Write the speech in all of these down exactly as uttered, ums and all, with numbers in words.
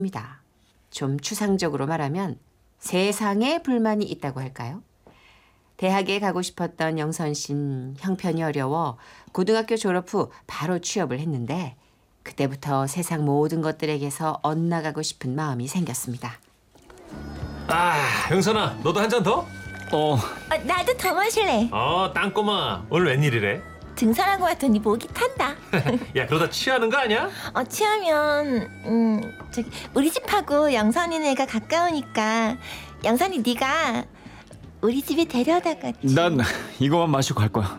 입니다. 좀 추상적으로 말하면 세상에 불만이 있다고 할까요? 대학에 가고 싶었던 영선 씨는 형편이 어려워 고등학교 졸업 후 바로 취업을 했는데 그때부터 세상 모든 것들에게서 엇나가고 싶은 마음이 생겼습니다. 아, 영선아, 너도 한 잔 더? 어, 어, 나도 더 마실래. 어, 땅꼬마, 오늘 웬일이래? 등산하고 왔더니 목이 탄다. 야, 그러다 취하는 거 아니야? 어, 취하면 음 저기 우리 집하고 영선이네가 가까우니까 영선이 네가 우리 집에 데려다가. 난 이거만 마시고 갈 거야.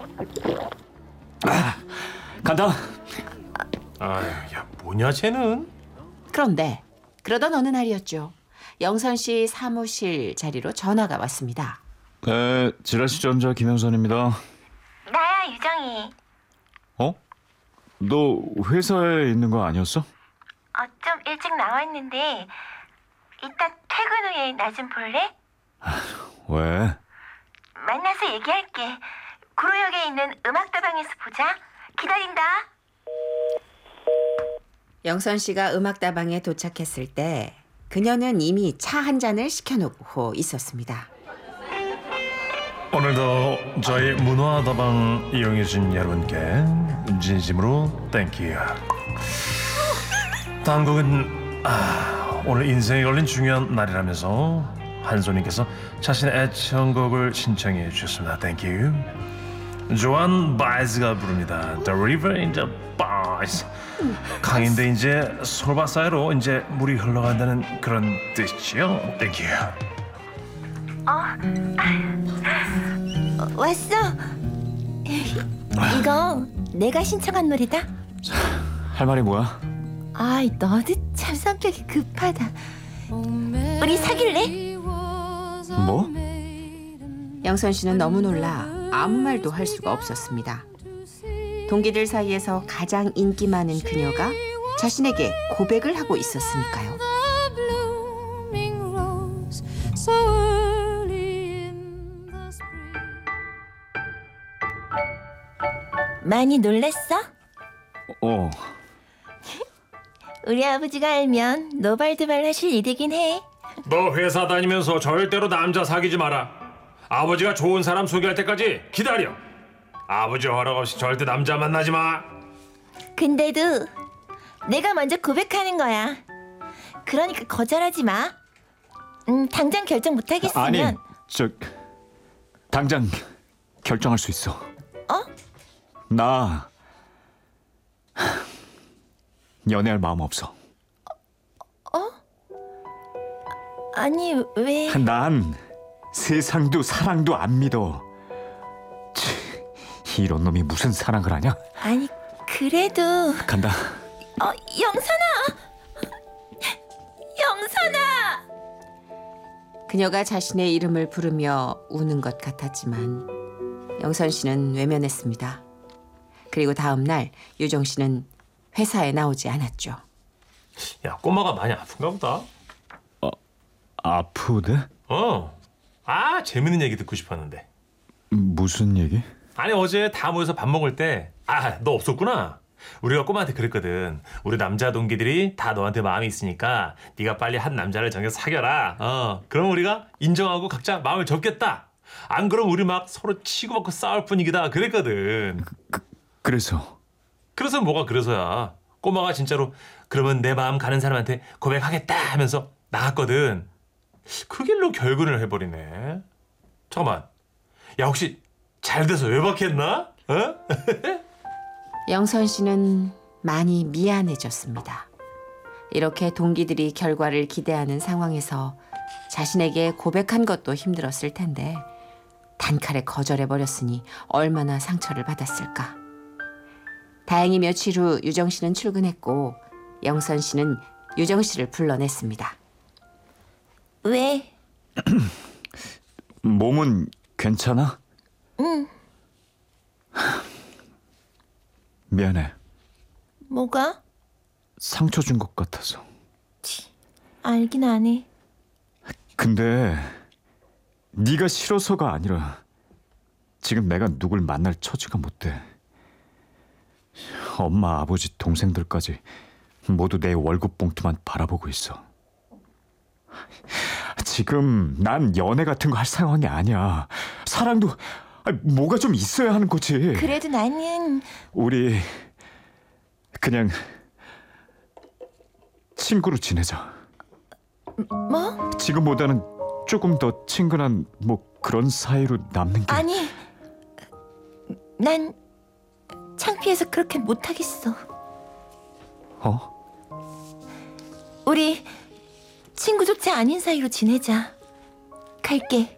아, 간다. 아유, 야, 뭐냐 쟤는? 그런데 그러던 어느 날이었죠. 영선 씨 사무실 자리로 전화가 왔습니다. 네, 지라시전자 김영선입니다. 나야 유정이. 어? 너 회사에 있는 거 아니었어? 어, 좀 일찍 나와 있는데 이따 퇴근 후에 나 좀 볼래? 왜? 만나서 얘기할게. 구로역에 있는 음악다방에서 보자. 기다린다. 영선 씨가 음악다방에 도착했을 때 그녀는 이미 차 한 잔을 시켜놓고 있었습니다. 오늘도 저희 문화다방 이용해주신 여러분께 진심으로 땡큐. 다음 곡은 아, 오늘 인생에 걸린 중요한 날이라면서 한소님께서 자신의 애청곡을 신청해 주셨습니다. 땡큐. 조한 바이즈가 부릅니다. The River in the Bays. 강인데 이제 솔바 사이로 이제 물이 흘러간다는 그런 뜻이죠. 땡큐. 어, 왔어. 이거 내가 신청한 노래다. 할 말이 뭐야? 아이, 너도 참 성격이 급하다. 우리 사귈래? 뭐? 영선 씨는 너무 놀라 아무 말도 할 수가 없었습니다. 동기들 사이에서 가장 인기 많은 그녀가 자신에게 고백을 하고 있었으니까요. 많이 놀랐어? 어, 우리 아버지가 알면 노발대발 하실 일이긴 해. 너 회사 다니면서 절대로 남자 사귀지 마라. 아버지가 좋은 사람 소개할 때까지 기다려. 아버지 허락 없이 절대 남자 만나지 마. 근데도 내가 먼저 고백하는 거야. 그러니까 거절하지 마. 음, 당장 결정 못 하겠으면. 아니, 저 당장 결정할 수 있어. 어? 나 연애할 마음 없어. 아니, 왜? 난 세상도 사랑도 안 믿어. 치, 이런 놈이 무슨 사랑을 하냐? 아니, 그래도. 간다. 어, 영선아! 영선아! 그녀가 자신의 이름을 부르며 우는 것 같았지만 영선 씨는 외면했습니다. 그리고 다음 날 유정 씨는 회사에 나오지 않았죠. 야, 꼬마가 많이 아픈가 보다. 아프대? 어. 아, 재밌는 얘기 듣고 싶었는데. 무슨 얘기? 아니, 어제 다 모여서 밥 먹을 때, 아, 너 없었구나. 우리가 꼬마한테 그랬거든. 우리 남자 동기들이 다 너한테 마음이 있으니까 네가 빨리 한 남자를 정해서 사겨라. 어, 그럼 우리가 인정하고 각자 마음을 접겠다. 안 그럼 우리 막 서로 치고받고 싸울 분위기다. 그랬거든. 그래서 그래서 뭐가 그래서야. 꼬마가 진짜로 그러면 내 마음 가는 사람한테 고백하겠다 하면서 나갔거든. 그 길로 결근을 해버리네. 잠깐만. 야, 혹시 잘 돼서 외박했나? 어? 영선 씨는 많이 미안해졌습니다. 이렇게 동기들이 결과를 기대하는 상황에서 자신에게 고백한 것도 힘들었을 텐데 단칼에 거절해버렸으니 얼마나 상처를 받았을까. 다행히 며칠 후 유정 씨는 출근했고 영선 씨는 유정 씨를 불러냈습니다. 왜? 몸은 괜찮아? 응. 미안해. 뭐가? 상처 준 것 같아서. 알긴 안 해. 근데 네가 싫어서가 아니라 지금 내가 누굴 만날 처지가 못 돼. 엄마, 아버지, 동생들까지 모두 내 월급 봉투만 바라보고 있어. 지금 난 연애 같은 거 할 상황이 아니야. 사랑도 아니, 뭐가 좀 있어야 하는 거지. 그래도 나는 우리 그냥 친구로 지내자. 뭐? 지금보다는 조금 더 친근한 뭐 그런 사이로 남는 게. 아니, 난 창피해서 그렇게 못하겠어. 어? 우리 친구조차 아닌 사이로 지내자. 갈게.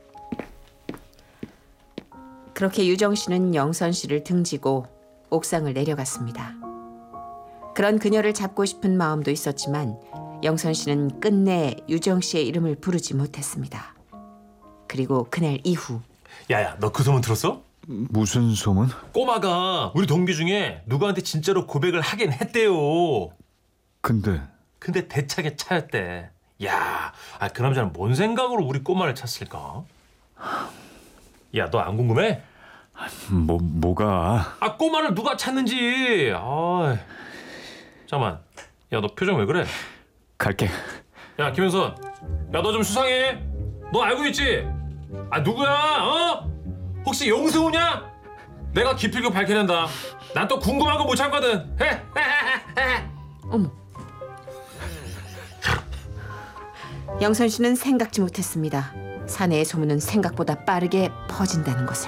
그렇게 유정 씨는 영선 씨를 등지고 옥상을 내려갔습니다. 그런 그녀를 잡고 싶은 마음도 있었지만 영선 씨는 끝내 유정 씨의 이름을 부르지 못했습니다. 그리고 그날 이후 야야, 너 그 소문 들었어? 무슨 소문? 꼬마가 우리 동기 중에 누구한테 진짜로 고백을 하긴 했대요. 근데 근데 대차게 차였대. 야, 아, 그 남자는 뭔 생각으로 우리 꼬마를 찼을까? 야, 너 안 궁금해? 뭐 뭐가? 아, 꼬마를 누가 찾는지. 아, 잠깐만. 야, 너 표정 왜 그래? 갈게. 야, 김현선. 야, 너 좀 수상해. 너 알고 있지? 아, 누구야? 어? 혹시 용승우냐? 내가 기필코 밝혀낸다. 난 또 궁금한 거 못 참거든. 해? 어머. 영선 씨는 생각지 못했습니다. 사내의 소문은 생각보다 빠르게 퍼진다는 것을.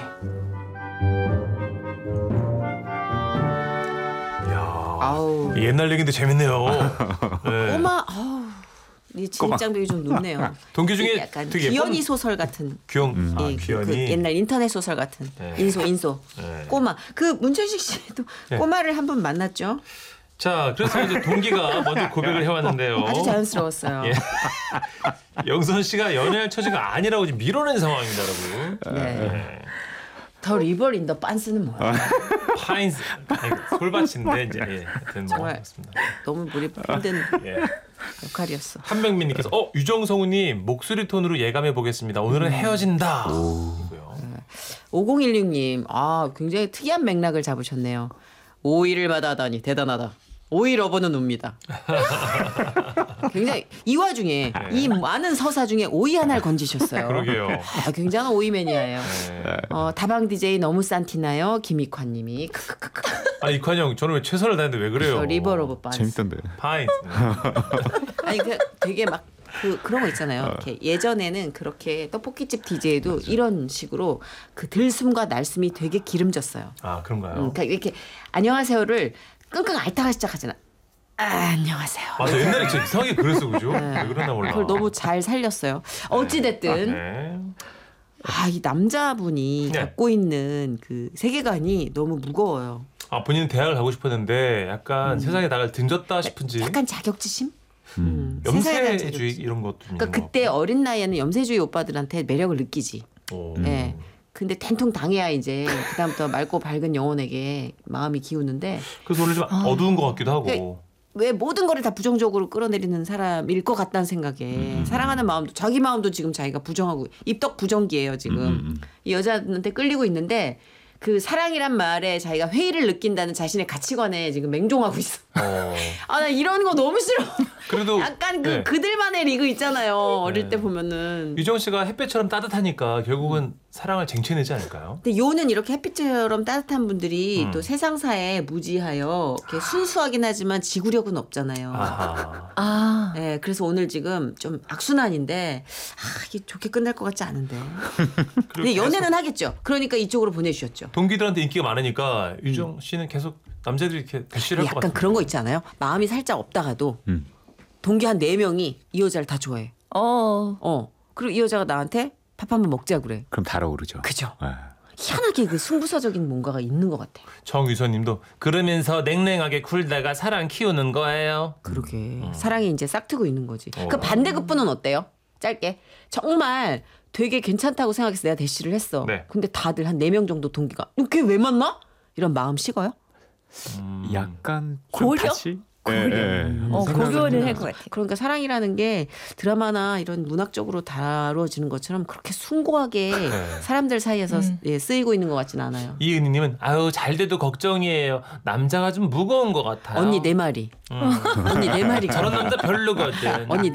야, 아우. 옛날 얘기인데 재밌네요. 네. 꼬마, 아우, 이 진입장벽이 좀 높네요. 동기 중에 약간 되게 귀연이 예쁜 소설 같은. 귀영, 아, 예, 그, 귀연이. 그 옛날 인터넷 소설 같은. 네. 인소, 인소. 네. 꼬마. 그 문천식 씨도 네. 꼬마를 한 번 만났죠. 자, 그래서 이제 동기가 먼저 고백을 해왔는데요. 아주 자연스러웠어요. 예. 영선 씨가 연애할 처지가 아니라고 지금 밀어낸 상황입니다, 여러분. 네. 네. 더 리버 인더 빤스는 뭐야? 파인스, 아니, 솔밭인데 이제 예, 하여튼 뭐 정말. 그렇습니다. 너무 몰입 힘든 예. 역할이었어. 한백민님께서 어 유정성우님 목소리 톤으로 예감해 보겠습니다. 오늘은 헤어진다. 이고요. 오공일육 님, 아 굉장히 특이한 맥락을 잡으셨네요. 오이를 마다하다니 대단하다. 오이 러버는 웁니다. 굉장히 이 와중에 이 많은 서사 중에 오이 하나를 건지셨어요. 그러게요. 아, 굉장한 오이 매니아예요. 네. 어, 다방 디제이 너무 싼티나요? 김익환님이 아 이관 형 저는 왜 최선을 다했는데 왜 그래요? 리버 러버 빤스. 재밌던데. 파인스. 아니 그 되게 막 그 그런 거 있잖아요. 이렇게 예전에는 그렇게 떡볶이집 디제이도 이런 식으로 그 들숨과 날숨이 되게 기름졌어요. 아 그런가요? 음, 그러니까 이렇게 안녕하세요를 끙끙 앓다가 시작하잖아. 아, 안녕하세요. 맞아 옛날에 진짜 이상하게 그랬어 그죠? 왜 그러나 몰라. 그걸 너무 잘 살렸어요. 어찌 됐든 네. 아, 이 남자분이 네. 갖고 있는 그 세계관이 너무 무거워요. 아 본인은 대학을 가고 싶었는데 약간 세상에 나갈 등졌다 싶은지 약간 자격지심? 음, 세상에 대한 염세주의 자격지심. 이런 것도 좀 그러니까 있는 것 그때 어린 나이에는 염세주의 오빠들한테 매력을 느끼지. 같고. 오. 예. 근데 된통 당해야 이제 그다음부터 맑고 밝은 영혼에게 마음이 기우는데 그래서 오늘 좀 어두운 것 같기도 하고. 그- 왜 모든 거를 다 부정적으로 끌어내리는 사람일 것 같다는 생각에 사랑하는 마음도 자기 마음도 지금 자기가 부정하고 입덕 부정기예요 지금. 음, 음. 이 여자한테 끌리고 있는데 그 사랑이란 말에 자기가 회의를 느낀다는 자신의 가치관에 지금 맹종하고 있어. 어. 아 나 이런 거 너무 싫어. 그래도 약간 그 네. 그들만의 리그 있잖아요. 어릴 네. 때 보면은. 유정 씨가 햇볕처럼 따뜻하니까 결국은 사랑을 쟁취해내지 않을까요? 근데 요는 이렇게 햇빛처럼 따뜻한 분들이 음. 또 세상사에 무지하여 이렇게 순수하긴 하지만 지구력은 없잖아요. 아하. 아, 네, 그래서 오늘 지금 좀 악순환인데 아 이게 좋게 끝날 것 같지 않은데. 근데 연애는 하겠죠. 그러니까 이쪽으로 보내주셨죠. 동기들한테 인기가 많으니까 유정 씨는 계속 남자들이 이렇게 대시를 할 것 약간 같아요. 그런 거 있지 않아요? 마음이 살짝 없다가도 음. 동기 한 네 명이 이 여자를 다 좋아해. 어, 어. 그리고 이 여자가 나한테 밥 한 번 먹자 그래. 그럼 달아오르죠. 그죠? 예. 희한하게 그 승부사적인 뭔가가 있는 것 같아. 정유선님도 그러면서 냉랭하게 굴다가 사랑 키우는 거예요. 그러게 사랑이 이제 싹트고 있는 거지. 어. 그 반대급부는 어때요? 짧게 정말 되게 괜찮다고 생각해서 내가 대시를 했어. 네. 근데 다들 한 네 명 정도 동기가 걔 왜 만나? 이런 마음 식어요? 음. 약간 좀 고려? 다시 예, 어, 생각을 고교는 해요. 할 것 같아. 그러니까 사랑이라는 게 드라마나 이런 문학적으로 다뤄지는 것처럼 그렇게 숭고하게 사람들 사이에서 음. 예, 쓰이고 있는 것 같진 않아요. 이은희님은 아유 잘 돼도 걱정이에요. 남자가 좀 무거운 것 같아요. 언니 내 말이. 음. 언니 내 말이. 저런 남자 별로거든. 언니